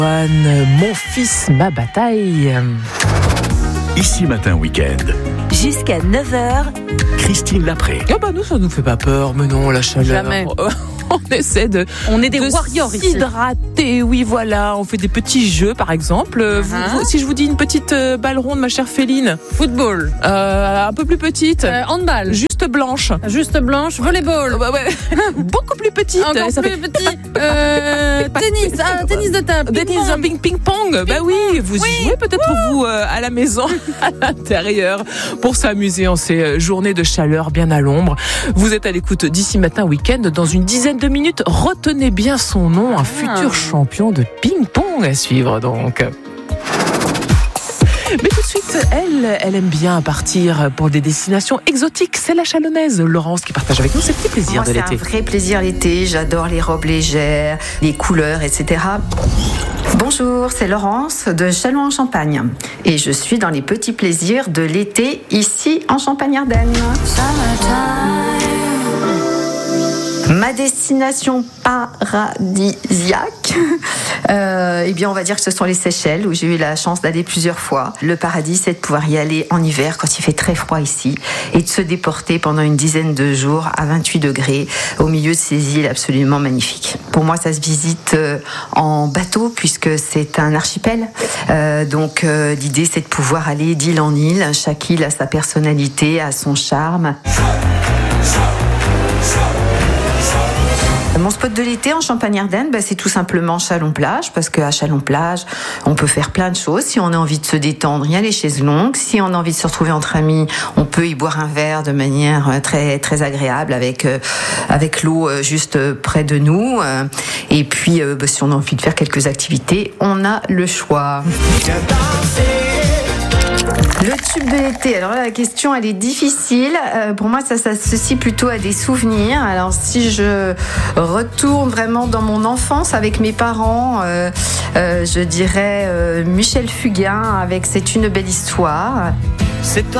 Mon fils, ma bataille. Ici Matin Week-end. Jusqu'à 9h. Christine Lapré. Ah bah nous, ça nous fait pas peur, mais non, la chaleur. Jamais. On essaie de warriors ici. s'hydrater, oui, voilà. On fait des petits jeux, par exemple. Si je vous dis une petite balle ronde, ma chère Féline. Football. Un peu plus petite. Handball. Juste blanche. Juste blanche. Volleyball. Ouais. Beaucoup plus petite. Encore Ça plus fait petit. Tennis. Tennis de table. Ping-pong. Bah oui, vous y jouez peut-être vous à la maison, à l'intérieur, pour s'amuser en ces journées de chaleur bien à l'ombre. Vous êtes à l'écoute d'Ici Matin Week-end. Dans une dizaine de minutes, retenez bien son nom, un futur champion de ping-pong à suivre donc. Mais tout de suite, elle aime bien partir pour des destinations exotiques. C'est la Chalonnaise, Laurence, qui partage avec nous ces petits plaisirs de l'été. C'est un vrai plaisir l'été. J'adore les robes légères, les couleurs, etc. Bonjour, c'est Laurence de Châlons en Champagne. Et je suis dans les petits plaisirs de l'été ici en Champagne-Ardenne. Ma destination paradisiaque, eh bien on va dire que ce sont les Seychelles où j'ai eu la chance d'aller plusieurs fois. Le paradis, c'est de pouvoir y aller en hiver quand il fait très froid ici et de se déporter pendant une dizaine de jours à 28 degrés au milieu de ces îles absolument magnifiques. Pour moi, ça se visite en bateau puisque c'est un archipel. Donc l'idée, c'est de pouvoir aller d'île en île. Chaque île a sa personnalité, a son charme. Mon spot de l'été en Champagne-Ardenne, c'est tout simplement Chalon-Plage, parce qu'à Chalon-Plage, on peut faire plein de choses. Si on a envie de se détendre, il y a les chaises longues. Si on a envie de se retrouver entre amis, on peut y boire un verre de manière très très agréable avec l'eau juste près de nous. Et puis, si on a envie de faire quelques activités, on a le choix. Le tube de l'été, alors là la question elle est difficile, pour moi ça s'associe plutôt à des souvenirs. Alors si je retourne vraiment dans mon enfance avec mes parents, je dirais Michel Fugain avec C'est une belle histoire.